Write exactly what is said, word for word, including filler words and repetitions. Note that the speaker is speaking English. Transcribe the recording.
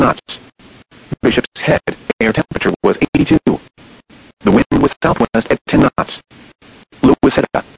knots. Bishop's Head, air temperature was eighty-two. The wind was southwest at ten knots. Lewis Hedda,